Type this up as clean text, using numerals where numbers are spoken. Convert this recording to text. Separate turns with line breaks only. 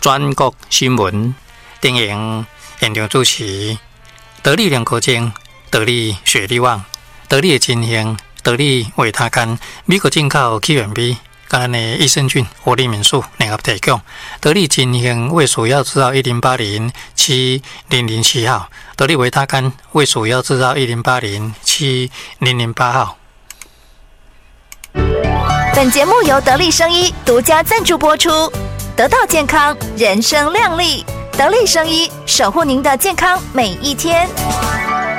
全国新闻电影现场主持，得力两国精，得力雪力旺，得力的金星，得力维他干，美国进口起源米，跟咱的益生菌、活力民宿联合提供。得力金星为鼠药制造108070007号，得力维他干为鼠药制造108070008号。
本节目由得力生医独家赞助播出，得到健康，人生亮丽。得力生医，守护您的健康每一天。